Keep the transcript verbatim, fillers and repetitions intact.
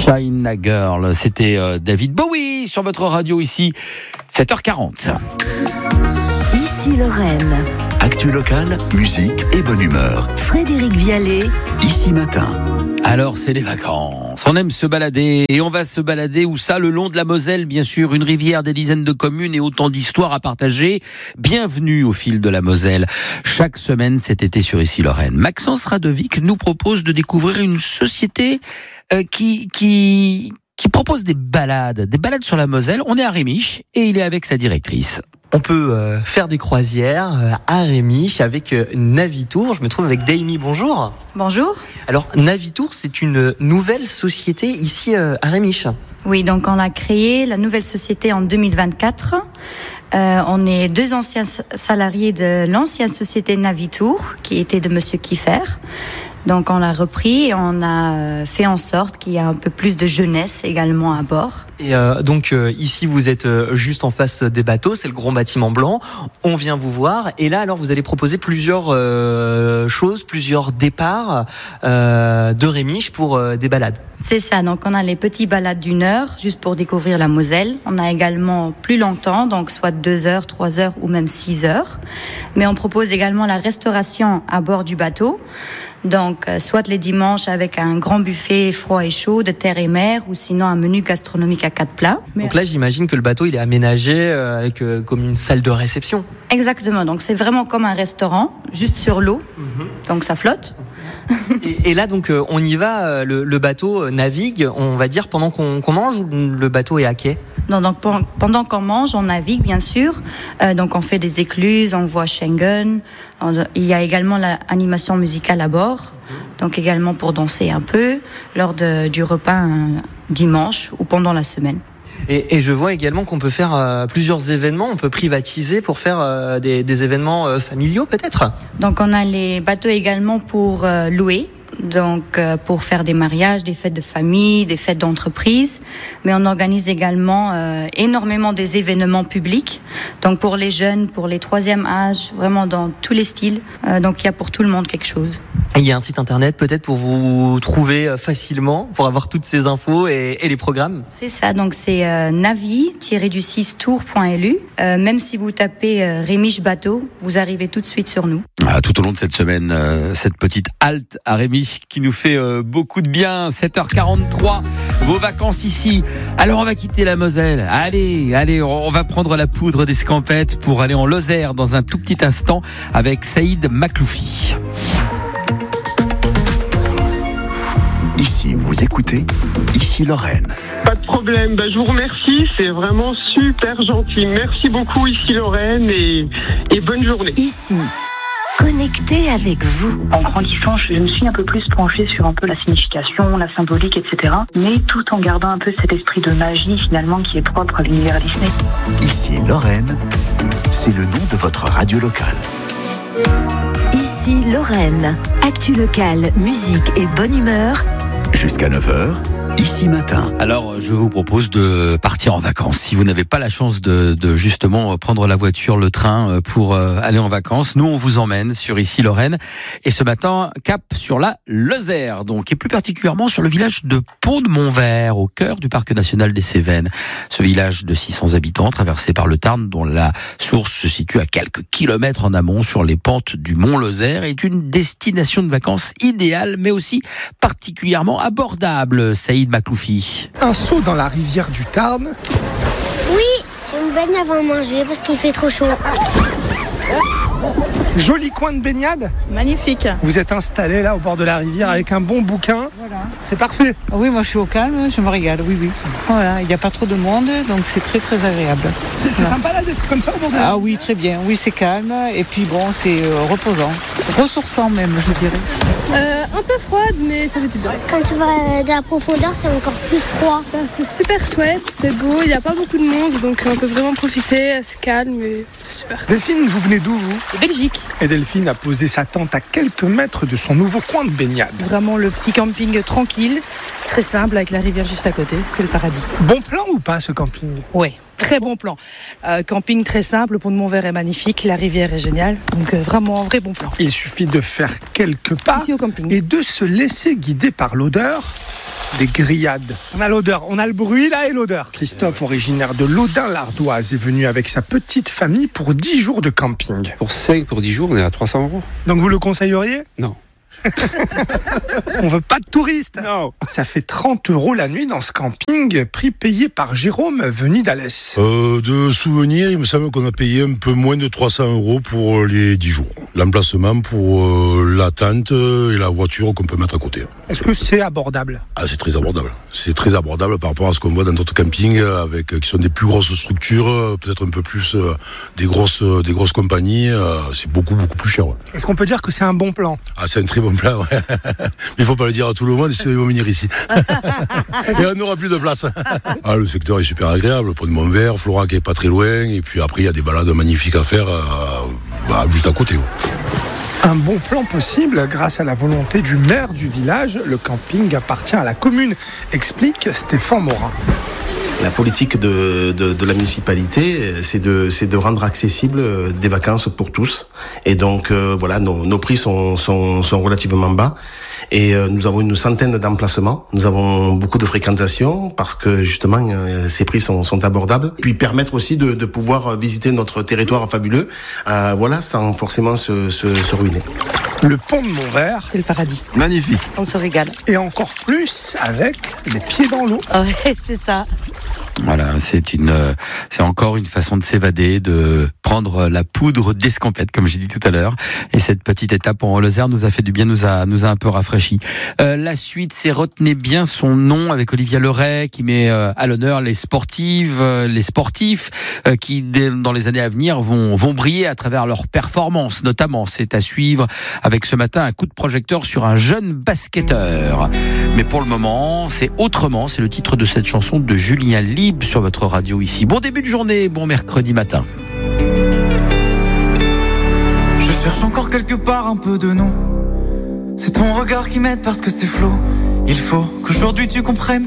China Girl, c'était euh, David Bowie sur votre radio ici, sept heures quarante. Ici Lorraine. Actu locale, musique et bonne humeur. Frédéric Vialet. Ici matin. Alors c'est les vacances, on aime se balader et on va se balader où ça, le long de la Moselle bien sûr, une rivière, des dizaines de communes et autant d'histoires à partager. Bienvenue au fil de la Moselle. Chaque semaine cet été sur Ici Lorraine, Maxence Radovic nous propose de découvrir une société euh, qui, qui, qui propose des balades, des balades sur la Moselle. On est à Rémiche et il est avec sa directrice. On peut euh, faire des croisières euh, à Rémiche avec euh, Navitour. Je me trouve avec Daimi, bonjour. Bonjour. Alors Navitour, c'est une nouvelle société ici euh, à Rémiche. Oui, donc on a créé la nouvelle société en deux mille vingt-quatre. Euh, on est deux anciens salariés de l'ancienne société Navitour, qui était de Monsieur Kiffer. Donc on l'a repris et on a fait en sorte qu'il y ait un peu plus de jeunesse également à bord. Et euh, donc euh, ici vous êtes euh, juste en face des bateaux, c'est le grand bâtiment blanc. On vient vous voir et là alors vous allez proposer plusieurs euh, choses, plusieurs départs euh, de Rémiche pour euh, des balades. C'est ça, donc on a les petits balades d'une heure juste pour découvrir la Moselle. On a également plus longtemps, donc soit deux heures, trois heures ou même six heures. Mais on propose également la restauration à bord du bateau. Donc, euh, soit les dimanches avec un grand buffet froid et chaud de terre et mer, ou sinon un menu gastronomique à quatre plats. Mais... Donc là, j'imagine que le bateau, il est aménagé euh, avec euh, comme une salle de réception. Exactement. Donc c'est vraiment comme un restaurant, juste sur l'eau. Mm-hmm. Donc ça flotte. et, et là, donc, euh, on y va. Euh, le, le bateau navigue, on va dire pendant qu'on, qu'on mange, ou le bateau est à quai? Non, donc pendant qu'on mange, on navigue bien sûr. Euh, donc on fait des écluses, on voit Schengen. Il y a également l'animation musicale à bord, donc également pour danser un peu lors de, du repas un dimanche ou pendant la semaine. Et, et je vois également qu'on peut faire euh, plusieurs événements, on peut privatiser pour faire euh, des, des événements euh, familiaux peut-être. Donc on a les bateaux également pour euh, louer. Donc euh, pour faire des mariages, des fêtes de famille, des fêtes d'entreprise, mais on organise également euh, énormément des événements publics. Donc pour les jeunes, pour les troisième âges, vraiment dans tous les styles. Euh, donc il y a pour tout le monde quelque chose. Et il y a un site internet peut-être pour vous trouver facilement, pour avoir toutes ces infos et, et les programmes. C'est ça, donc c'est euh, navi tiret du six tour point l u. Euh, même si vous tapez euh, Rémiche Bateau, vous arrivez tout de suite sur nous. Voilà, tout au long de cette semaine, euh, cette petite halte à Rémiche qui nous fait euh, beaucoup de bien. sept heures quarante-trois, vos vacances ici. Alors on va quitter la Moselle. Allez, allez, on va prendre la poudre des scampettes pour aller en Lozère dans un tout petit instant avec Saïd Makloufi. Ici, vous écoutez Ici Lorraine. Pas de problème, ben, je vous remercie, c'est vraiment super gentil. Merci beaucoup Ici Lorraine et, et bonne journée. Ici, connecté avec vous. En grandissant, je me suis un peu plus penchée sur un peu la signification, la symbolique, et cetera. Mais tout en gardant un peu cet esprit de magie finalement qui est propre à l'univers Disney. Ici Lorraine, c'est le nom de votre radio locale. Ici Lorraine, actu locale, musique et bonne humeur. Jusqu'à neuf heures, Ici matin. Alors, je vous propose de partir en vacances. Si vous n'avez pas la chance de, de justement prendre la voiture, le train pour aller en vacances, nous on vous emmène sur Ici Lorraine. Et ce matin, cap sur la Lozère, donc, et plus particulièrement sur le village de Pont-de-Montvert, au cœur du parc national des Cévennes. Ce village de six cents habitants, traversé par le Tarn, dont la source se situe à quelques kilomètres en amont sur les pentes du Mont Lozère, est une destination de vacances idéale, mais aussi particulièrement abordable. Saïd Makloufi. Un saut dans la rivière du Tarn. Oui, je me baigne avant de manger parce qu'il fait trop chaud. Joli coin de baignade. Magnifique. Vous êtes installé là au bord de la rivière avec un bon bouquin. Voilà. C'est parfait. Oui, moi je suis au calme, je me régale, oui, oui. Voilà, il n'y a pas trop de monde, donc c'est très très agréable. C'est, c'est voilà. Sympa là d'être comme ça au bord de la rivière. Ah oui, très bien. Oui, c'est calme et puis bon, c'est euh, reposant. Ressourçant même, je dirais. Euh, un peu froide, mais ça fait du bien. Quand tu vas dans la profondeur, c'est encore plus froid. Ben, c'est super chouette, c'est beau, il n'y a pas beaucoup de monde, donc on peut vraiment profiter, c'est calme et c'est super. Delphine, vous venez d'où vous ? De Belgique. Et Delphine a posé sa tente à quelques mètres de son nouveau coin de baignade. Vraiment le petit camping tranquille, très simple, avec la rivière juste à côté, c'est le paradis. Bon plan ou pas ce camping ? Oui. Très bon plan. Euh, camping très simple, le pont de Montvert est magnifique, la rivière est géniale. Donc euh, vraiment un vrai bon plan. Il suffit de faire quelques pas ici au camping et de se laisser guider par l'odeur des grillades. On a l'odeur, on a le bruit là et l'odeur. Christophe, originaire de Laudun-l'Ardoise, est venu avec sa petite famille pour dix jours de camping. Pour cinq, pour dix jours, on est à trois cents euros. Donc vous le conseilleriez ? Non. On veut pas de touristes. Non. Ça fait trente euros la nuit dans ce camping, prix payé par Jérôme venu d'Alès. Euh, de souvenir, il me semble qu'on a payé un peu moins de trois cents euros pour les dix jours. L'emplacement pour euh, la tente et la voiture qu'on peut mettre à côté. Est-ce que c'est abordable ? Ah, c'est très abordable. C'est très abordable par rapport à ce qu'on voit dans d'autres campings avec qui sont des plus grosses structures, peut-être un peu plus euh, des grosses euh, des grosses compagnies. Euh, c'est beaucoup beaucoup plus cher. Ouais. Est-ce qu'on peut dire que c'est un bon plan ? Ah, c'est un très bon plan. Ouais. Mais il faut pas le dire à tout le monde, sinon ils vont venir ici. Et on n'aura plus de place. Ah, le secteur est super agréable. Le pont de Montvert, Florac qui est pas très loin, et puis après il y a des balades magnifiques à faire euh, bah, juste à côté. Ouais. Un bon plan possible grâce à la volonté du maire du village. Le camping appartient à la commune, explique Stéphane Morin. La politique de, de, de la municipalité, c'est de, c'est de rendre accessible des vacances pour tous. Et donc, euh, voilà, nos, nos prix sont, sont, sont relativement bas. Et euh, nous avons une centaine d'emplacements. Nous avons beaucoup de fréquentation parce que, justement, euh, ces prix sont, sont abordables. Puis permettre aussi de, de pouvoir visiter notre territoire fabuleux, euh, voilà, sans forcément se, se, se ruiner. Le pont de Montvert, c'est le paradis. Magnifique. On se régale. Et encore plus avec les pieds dans l'eau. Ouais, c'est ça. Voilà, c'est une, euh, c'est encore une façon de s'évader, de prendre la poudre d'escampette, comme j'ai dit tout à l'heure. Et cette petite étape en Lozère nous a fait du bien, nous a, nous a un peu rafraîchi. Euh, la suite, c'est retenez bien son nom avec Olivia Leray, qui met euh, à l'honneur les sportives, euh, les sportifs, euh, qui dès, dans les années à venir vont, vont briller à travers leurs performances, notamment. C'est à suivre avec ce matin un coup de projecteur sur un jeune basketteur. Mais pour le moment, c'est autrement. C'est le titre de cette chanson de Julien Libre sur votre radio ici. Bon début de journée, bon mercredi matin. Je cherche encore quelque part un peu de nous. C'est ton regard qui m'aide parce que c'est flou. Il faut qu'aujourd'hui tu comprennes